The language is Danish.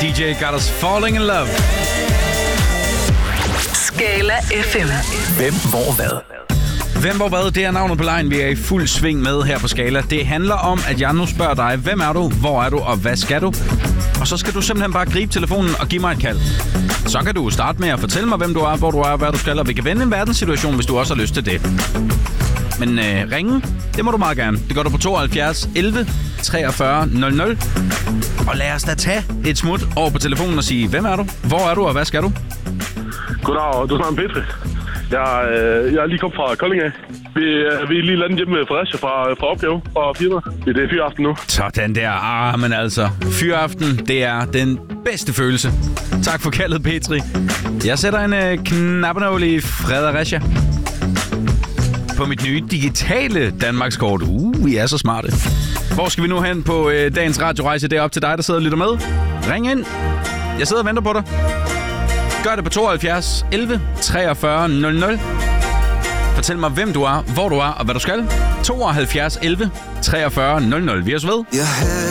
DJ got us falling in love. Skala FM. Hvem, hvor, hvad? Hvem, hvor, hvad? Det er navnet på lejen, vi er i fuld sving med her på Skala. Det handler om, at jeg nu spørger dig, hvem er du, hvor er du, og hvad skal du? Og så skal du simpelthen bare gribe telefonen og give mig et kald. Så kan du starte med at fortælle mig, hvem du er, hvor du er, hvad du skal, og vi kan vende en verdenssituation, hvis du også har lyst til det. Men ringe, det må du meget gerne. Det gør du på 72 11 43 00. Og lad os da tage et smut over på telefonen og sige, hvem er du, hvor er du, og hvad skal du? Goddag, du snakker med Petri. Jeg er lige kommet fra Kolding af. Vi er lige landet hjemme med Fredericia fra opgave fra firma. Det er fyraften nu. Sådan der. Men altså, fyraften, det er den bedste følelse. Tak for kaldet, Petri. Jeg sætter en knappenål i Fredericia. På mit nye digitale Danmarkskort. Vi er så smarte. Hvor skal vi nu hen på dagens radiorejse? Det er op til dig, der sidder og lytter med. Ring ind. Jeg sidder og venter på dig. Gør det på 72 11 43 00. Fortæl mig, hvem du er, hvor du er og hvad du skal. 72 11 43 00. Vi er så ved.